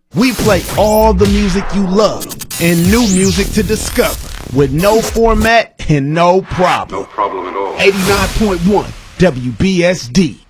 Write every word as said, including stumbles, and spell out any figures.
We play all the music you love and new music to discover with no format and no problem. No problem at all. eighty-nine point one W B S D.